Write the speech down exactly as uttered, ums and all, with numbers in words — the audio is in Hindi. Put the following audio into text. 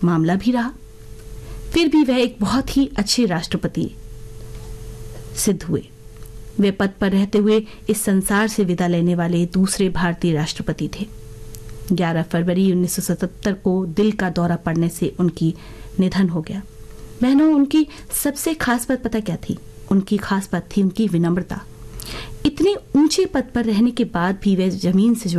मामला भी रहा। फिर भी वह एक बहुत ही अच्छे राष्ट्रपति सिद्ध हुए। वे पद पर रहते हुए इस संसार से विदा लेने वाले दूसरे भारतीय राष्ट्रपति थे। ग्यारह फरवरी उन्नीस सौ सतहत्तर को दिल का दौरा पड़ने से उनकी निधन हो गया। बहनों, उनकी सबसे खास बात पता क्या थी? उनकी खास बात थी उनकी विनम्रता। इतने ऊंचे पद पर रहने के बाद भी वे जमीन से